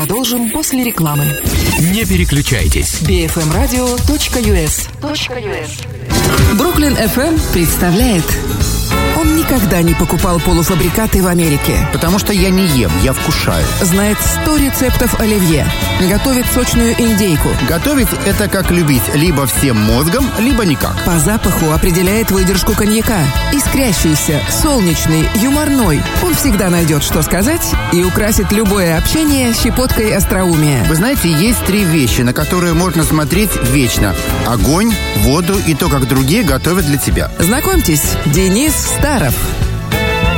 Продолжим после рекламы. Не переключайтесь. BFMradio.us. Бруклин FM представляет. Он никогда не покупал полуфабрикаты в Америке. Потому что я не ем, я вкушаю. Знает 100 рецептов оливье. Готовит сочную индейку. Готовить — это как любить. Либо всем мозгом, либо никак. По запаху определяет выдержку коньяка. Искрящийся, солнечный, юморной. Он всегда найдет, что сказать, и украсит любое общение щепоткой остроумия. Вы знаете, есть 3 вещи, на которые можно смотреть вечно. Огонь, воду и то, как другие готовят для тебя. Знакомьтесь, Денис Старов.